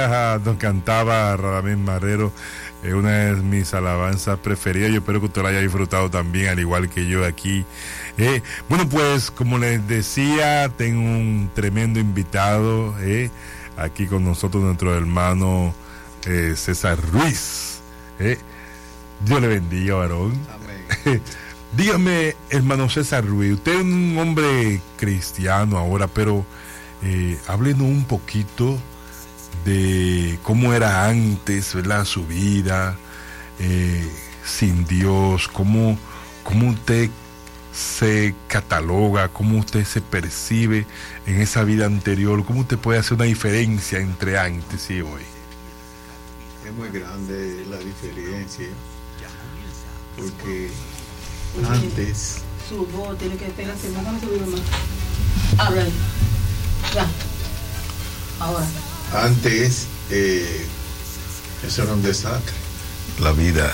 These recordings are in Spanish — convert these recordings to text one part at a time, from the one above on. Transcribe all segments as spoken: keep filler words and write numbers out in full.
Nos cantaba Radamés Marrero, eh, una de mis alabanzas preferidas. Yo espero que usted la haya disfrutado también, al igual que yo aquí. Eh, bueno, pues como les decía, tengo un tremendo invitado eh, aquí con nosotros, nuestro hermano eh, César Ruiz. Eh. Dios le bendiga, varón. Amén. Dígame, hermano César Ruiz, usted es un hombre cristiano ahora, pero eh, háblenos un poquito de cómo era antes, ¿verdad? Su vida eh, sin Dios, cómo, cómo usted se cataloga, cómo usted se percibe en esa vida anterior, cómo usted puede hacer una diferencia entre antes y hoy. Es muy grande la diferencia, porque antes... Su voz tiene que pegarse más, no se oye más. Habla ahí. Ya. Ahora. Antes, eh, eso era un desastre. La vida,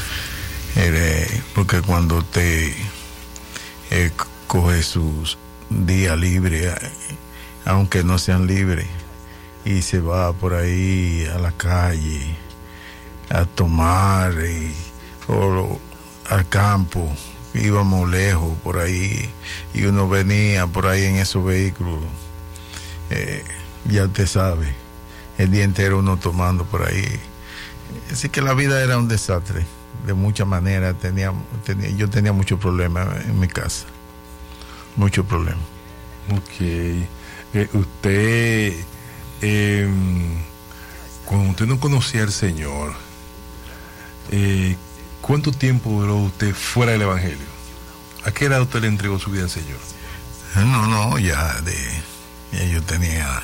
era, porque cuando te eh, coge sus días libres, aunque no sean libres, y se va por ahí a la calle a tomar y, o al campo, íbamos lejos por ahí y uno venía por ahí en esos vehículos, eh, ya usted sabe, el día entero uno tomando por ahí. Así que la vida era un desastre de muchas maneras. Tenía, tenía, yo tenía muchos problemas en mi casa, muchos problemas. Ok, eh, usted eh, cuando usted no conocía al Señor, eh, ¿cuánto tiempo duró usted fuera del Evangelio? ¿A qué edad usted le entregó su vida al Señor? No, no, ya de ya yo tenía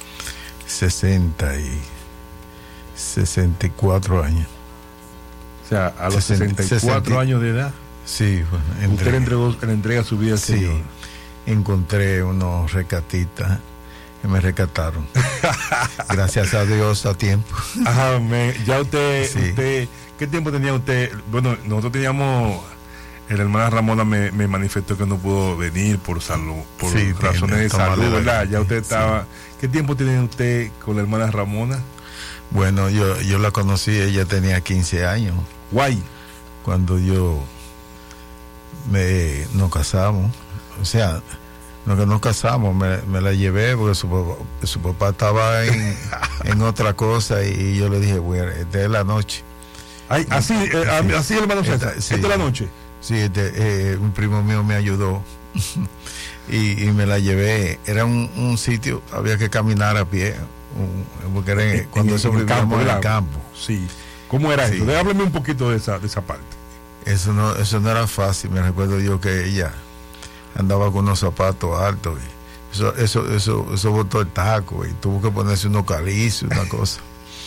sesenta y sesenta y cuatro años. O sea, a los sesenta y cuatro años de edad. Sí, bueno, entregué, usted le entregó, le entrega su vida al sí, Señor. Encontré unos rescatistas que me rescataron. Gracias a Dios, a tiempo. Ajá, me, ya usted, sí. usted, ¿qué tiempo tenía usted? Bueno, nosotros teníamos, la hermana Ramona me, me manifestó que no pudo venir por salud, por sí, razones de salud, ¿verdad? Ya usted estaba, sí. ¿Qué tiempo tiene usted con la hermana Ramona? Bueno, yo, yo la conocí, ella tenía quince años. Guay. Cuando yo me nos casamos, o sea, no que nos casamos, me, me la llevé porque su papá, su papá estaba en, en otra cosa y, y yo le dije, bueno, esta es la noche. Ay, así, eh, sí. así hermano César, esta, sí. ¿Esta es la noche? Sí, este, eh, un primo mío me ayudó y, y me la llevé. Era un, un sitio, había que caminar a pie, un, porque era en, cuando eso vivíamos en el campo. Sí. ¿Cómo era sí. eso? Háblame un poquito de esa, de esa parte. Eso no, eso no era fácil. Me recuerdo yo que ella andaba con unos zapatos altos y eso, eso, eso, eso botó el taco y tuvo que ponerse unos calizos, una cosa.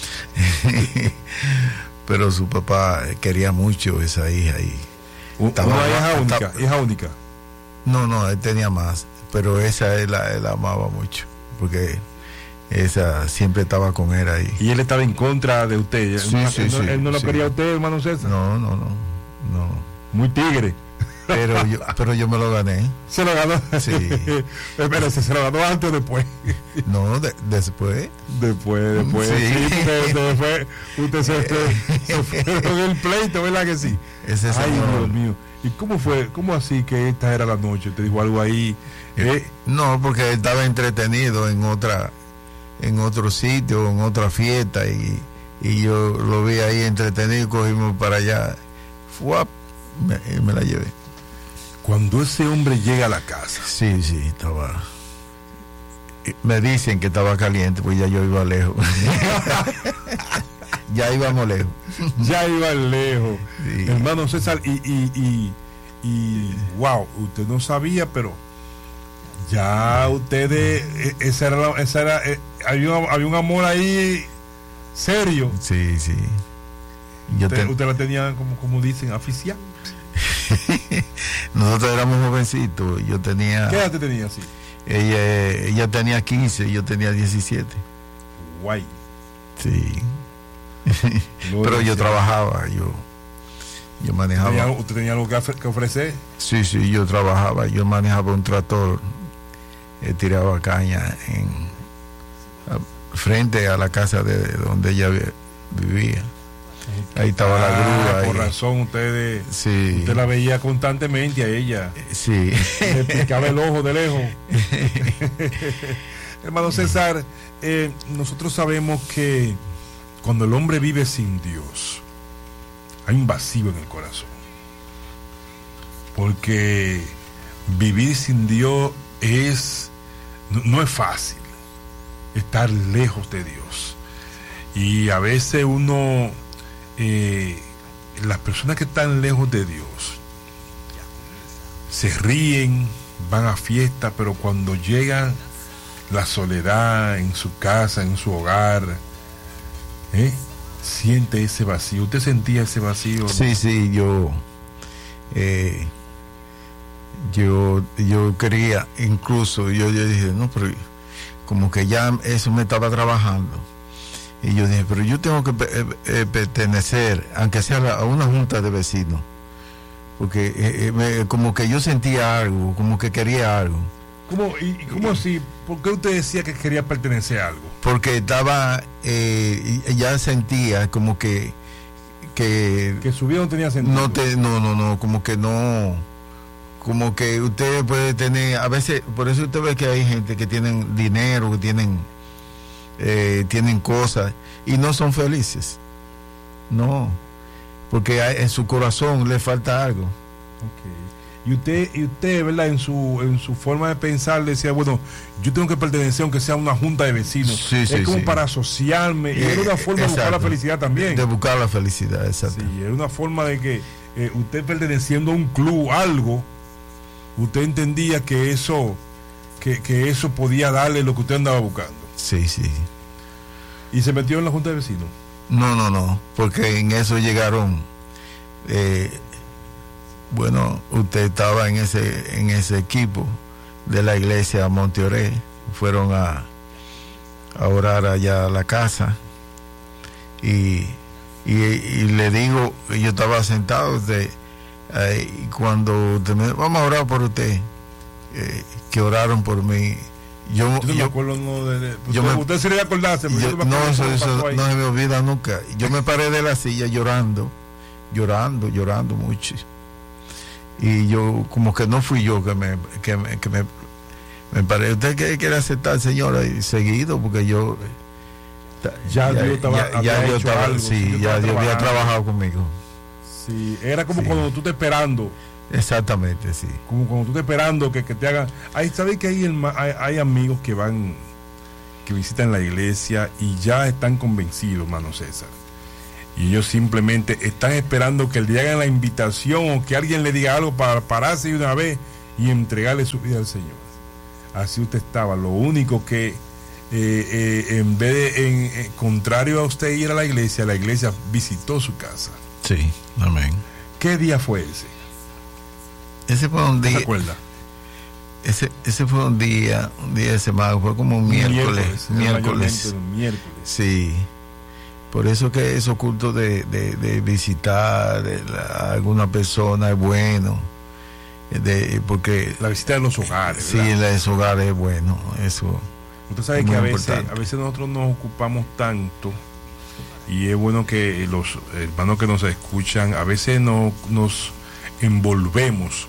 Pero su papá quería mucho esa hija y estaba una hija única, estaba, hija única. No, no, él tenía más, pero esa él la, él la amaba mucho porque esa siempre estaba con él ahí. Y él estaba en contra de usted. Sí, él, sí, él, sí, él no lo sí. quería a usted, hermano César. No, no, no, no. Muy tigre. Pero yo, pero yo me lo gané. ¿Se lo ganó? Sí. Pero ¿se lo ganó antes o después? No, de, después. Después, después. Sí, sí usted, después usted se, se fue con el pleito, ¿verdad que sí? Ese Ay, señor. Dios mío. ¿Y cómo fue? ¿Cómo así que esta era la noche? ¿Te dijo algo ahí? ¿Eh? No, porque estaba entretenido en otra, en otro sitio, en otra fiesta y, y yo lo vi ahí entretenido y cogimos para allá. Fuap, me, me la llevé. Cuando ese hombre llega a la casa. Sí, sí, estaba. Me dicen que estaba caliente, pues ya yo iba lejos. Ya íbamos lejos. Ya iba lejos. Sí. Hermano César, y, y, y, y wow, usted no sabía, pero ya ustedes, esa era, la, esa era eh, había, había un amor ahí serio. Sí, sí. Yo usted, te... usted la tenía, como, como dicen, aficiada. Nosotros éramos jovencitos. Yo tenía. ¿Qué edad te tenía así? Ella, ella tenía quince y yo tenía diecisiete. Guay. Sí. Pero yo trabajaba, yo yo manejaba. ¿Tenía, ¿Usted tenía algo que ofrecer? Sí, sí, yo trabajaba, yo manejaba un tractor, eh, tiraba caña en frente a la casa de, de donde ella vivía. Ahí estaba la grúa. Ah, por ahí. razón, ustedes, Sí. usted la veía constantemente a ella. Sí. Le picaba el ojo de lejos. Hermano César, eh, nosotros sabemos que cuando el hombre vive sin Dios, hay un vacío en el corazón. Porque vivir sin Dios es no, no es fácil. Estar lejos de Dios. Y a veces uno, eh, las personas que están lejos de Dios, se ríen, van a fiestas, pero cuando llegan la soledad en su casa, en su hogar, ¿eh? siente ese vacío. ¿Usted sentía ese vacío? ¿No? Sí, sí, yo, eh, yo, yo quería, incluso, yo, yo dije, no, pero como que ya eso me estaba trabajando. Y yo dije, pero yo tengo que eh, eh, pertenecer, aunque sea a una junta de vecinos, porque eh, me, como que yo sentía algo, como que quería algo. ¿Cómo, y, y cómo así? ¿Por qué usted decía que quería pertenecer a algo? Porque estaba, eh, ya sentía como que... Que, que su vida no tenía sentido. No, te, no, no, no, como que no... Como que usted puede tener... A veces, por eso usted ve que hay gente que tienen dinero, que tienen... Eh, tienen cosas y no son felices. No, porque hay, en su corazón le falta algo. Okay. Y usted, y usted, ¿verdad? En su, en su forma de pensar decía, bueno, yo tengo que pertenecer aunque sea a una junta de vecinos. Sí, es sí, como sí. para asociarme. Y Eh, era una forma exacto. de buscar la felicidad también. De buscar la felicidad, exacto. Sí, era una forma de que eh, usted perteneciendo a un club, algo, usted entendía que eso, que, que eso podía darle lo que usted andaba buscando. Sí, sí. ¿Y se metió en la junta de vecinos? No, no, no, porque en eso llegaron, eh, bueno, usted estaba en ese en ese equipo de la iglesia Monteoré, fueron a, a orar allá a la casa y, y, y le digo, yo estaba sentado de, eh, y cuando usted me, vamos a orar por usted, eh, que oraron por mí. Yo, yo no yo, me acuerdo, no, de, de, yo usted, me, usted se le acordarse, pero yo, yo no me no, acuerdo eso, eso no se me olvida nunca. Yo me paré de la silla llorando, llorando, llorando mucho. Y yo, como que no fui yo que me, que me, que me, me paré. ¿Usted qué quiere aceptar, señora? Y seguido, porque yo... Ya, ya Dios estaba, ya, ya Dios hecho estaba, algo, sí, Dios ya estaba Dios había trabajando. trabajado conmigo. Sí, era como Sí. cuando tú estás esperando. Exactamente, sí. Como cuando tú estás esperando que, que te hagan. Hay, ¿sabes que hay, el, hay, hay amigos que van, que visitan la iglesia y ya están convencidos, hermano César? Y ellos simplemente están esperando que le hagan la invitación o que alguien le diga algo para pararse de una vez y entregarle su vida al Señor. Así usted estaba. Lo único que, eh, eh, en vez de, en, eh, contrario a usted ir a la iglesia, la iglesia visitó su casa. Sí, amén. ¿Qué día fue ese? Ese fue un ¿Te día. acuerdas? Ese, ese fue un día, un día de semana, fue como un miércoles. Miércoles. Un miércoles. Sí. Por eso que esos cultos de, de, de visitar de la, a alguna persona es bueno. De, porque La visita de los hogares. sí, ¿verdad? en los hogares es bueno. Eso. Usted sabe es que muy a veces, importante. a veces nosotros nos ocupamos tanto y es bueno que los hermanos que nos escuchan, a veces no, nos envolvemos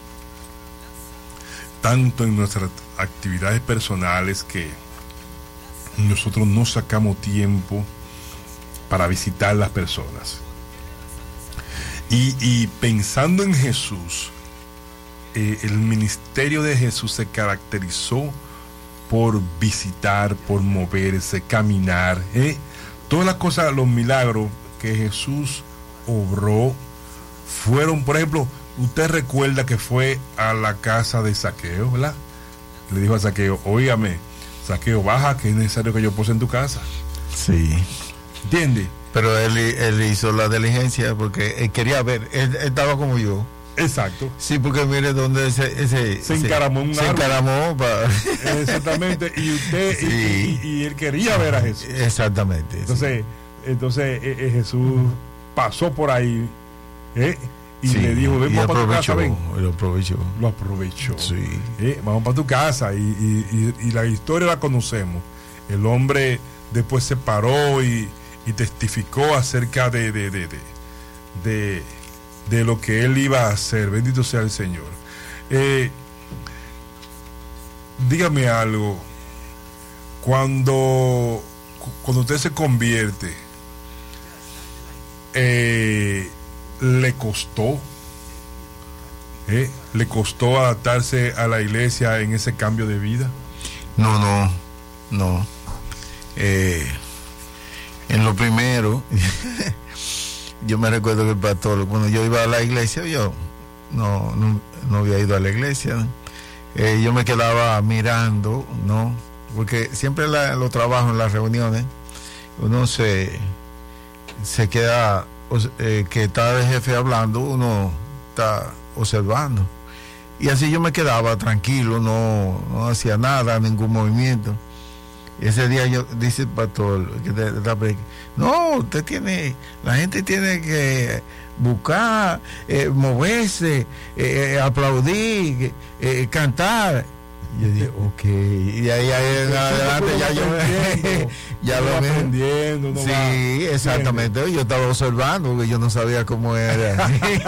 tanto en nuestras actividades personales que nosotros no sacamos tiempo para visitar las personas. Y, y pensando en Jesús, eh, el ministerio de Jesús se caracterizó por visitar, por moverse, caminar, ¿eh? Todas las cosas, los milagros que Jesús obró fueron, por ejemplo, usted recuerda que fue a la casa de Zaqueo, ¿verdad? Le dijo a Zaqueo, óigame, Zaqueo, baja, que es necesario que yo pose en tu casa. Sí. ¿Entiende? Pero él, él hizo la diligencia porque él quería ver, él, él estaba como yo. Exacto. Sí, porque mire donde ese, ese Se encaramó en un se árbol. encaramó para... Exactamente. Y usted, Sí. y, y- y él quería ver a Jesús. Exactamente. sí. Entonces, entonces eh, eh, Jesús pasó por ahí, ¿eh? Y Sí, le dijo, ven y para tu casa, aprovechó, ven. lo aprovechó. Lo aprovechó. Sí. ¿Eh? Vamos para tu casa. Y, y- y- y la historia la conocemos. El hombre después se paró y, y testificó acerca de, de, de, de, de, de lo que él iba a hacer. Bendito sea el Señor. Eh, dígame algo, cuando, cuando usted se convierte, eh, le costó, eh, le costó adaptarse a la iglesia en ese cambio de vida. No, no, no. Eh, en lo primero, yo me recuerdo que el pastor, cuando yo iba a la iglesia, yo no, no, no había ido a la iglesia. Eh, yo me quedaba mirando, ¿no? Porque siempre la, los trabajos en las reuniones, uno se, se queda, eh, que está de jefe hablando, uno está observando. Y así yo me quedaba tranquilo, no, no hacía nada, ningún movimiento. Ese día yo, dice el pastor, que te, te, no, usted tiene, la gente tiene que buscar, eh, moverse, eh, aplaudir, eh, cantar. Yo dije, ok, y ahí, ahí en adelante ya yo ya lo aprendiendo, no sí, va, exactamente, ¿entiendes? Yo estaba observando, porque yo no sabía cómo era.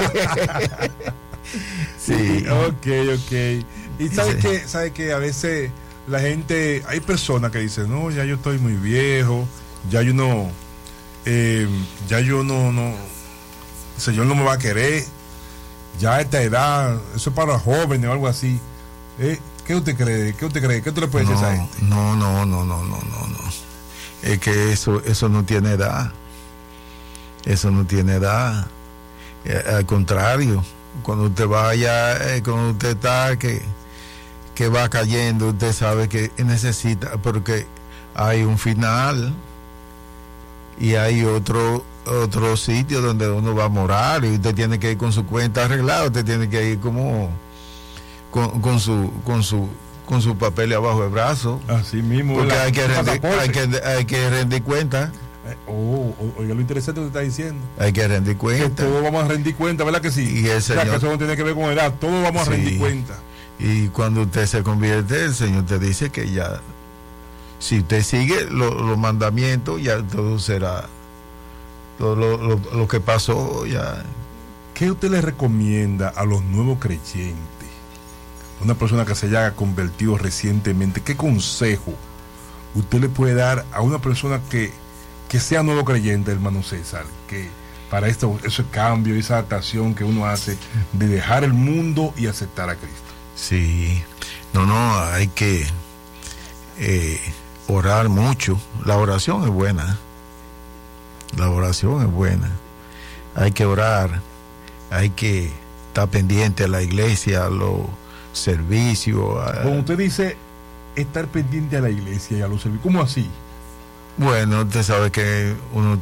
Sí, ok, ok. Y sabe sí. que, sabe que a veces la gente, hay personas que dicen, no, ya yo estoy muy viejo, ya yo no, eh, ya yo no, no, el Señor no me va a querer, ya a esta edad, eso es para jóvenes o algo así. Eh, ¿Qué usted cree? ¿Qué usted cree? ¿Qué tú le puedes no, decir a esa gente? No, no, no, no, no, no, no. Es que eso, eso no tiene edad. Eso no tiene edad. Eh, al contrario, cuando usted vaya, eh, cuando usted está que, que va cayendo, usted sabe que necesita, porque hay un final y hay otro otro sitio donde uno va a morar, y usted tiene que ir con su cuenta arreglada, usted tiene que ir como con, con su con su con su papel abajo del brazo, así mismo, porque hay que, rendir, hay que hay que rendir cuenta. Oh, oiga lo interesante que usted está diciendo. Hay que rendir cuenta. Que todos vamos a rendir cuenta, ¿verdad que sí? Y el Señor, o sea, que eso no tiene que ver con edad, todos vamos sí, a rendir cuenta. Y cuando usted se convierte, el Señor te dice que ya, si usted sigue los lo mandamientos, ya todo será, todo lo, lo, lo que pasó ya. ¿Qué usted le recomienda a los nuevos creyentes? Una persona que se haya convertido recientemente, ¿qué consejo usted le puede dar a una persona que que sea nuevo creyente, hermano César, que para esto, ese cambio, esa adaptación que uno hace de dejar el mundo y aceptar a Cristo? Sí, no, no, hay que eh, orar mucho. La oración es buena, la oración es buena. Hay que orar, hay que estar pendiente a la iglesia, a los servicios. A... Cuando usted dice estar pendiente a la iglesia y a los servicios, ¿cómo así? Bueno, usted sabe que uno